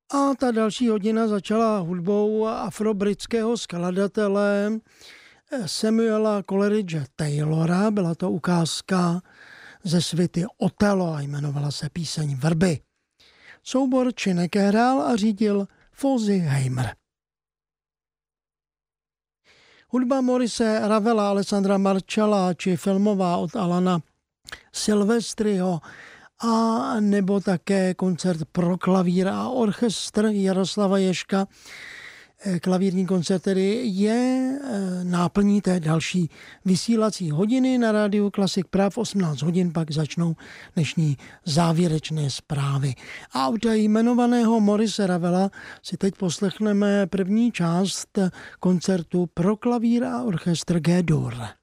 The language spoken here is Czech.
A ta další hodina začala hudbou afrobritského skladatele Samuela Coleridge Taylora. Byla to ukázka ze svity Othello a jmenovala se píseň Vrby. Soubor Čineke hrál a řídil Fozzy Heimer. Hudba Maurice Ravela, Alessandra Marcella či filmová od Alana Silvestriho a nebo také koncert pro klavír a orchestr Jaroslava Ježka. Klavírní koncert tedy je náplní té další vysílací hodiny na rádiu Klasik Praha. V 18 hodin pak začnou dnešní závěrečné zprávy. A od jmenovaného Maurice Ravela si teď poslechneme první část koncertu pro klavír a orchestr G-dur.